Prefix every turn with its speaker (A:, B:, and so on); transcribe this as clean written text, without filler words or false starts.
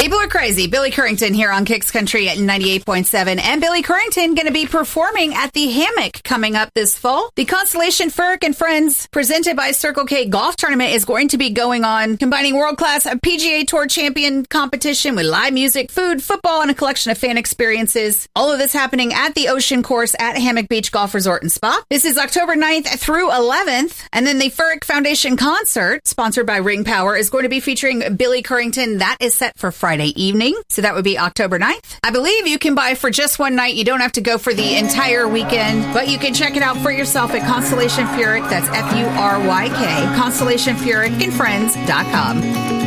A: People are crazy. Billy Currington here on Kicks Country at 98.7. And Billy Currington going to be performing at the Hammock coming up this fall. The Constellation Furyk and Friends, presented by Circle K Golf Tournament, is going to be going on, combining world-class PGA Tour champion competition with live music, food, football, and a collection of fan experiences. All of this happening at the Ocean Course at Hammock Beach Golf Resort and Spa. This is October 9th through 11th. And then the Furyk Foundation concert, sponsored by Ring Power, is going to be featuring Billy Currington. That is set for Friday evening. So that would be October 9th. I believe you can buy for just one night. You don't have to go for the entire weekend, but you can check it out for yourself at Constellation Furyk. That's Furyk, ConstellationFurykandFriends.com.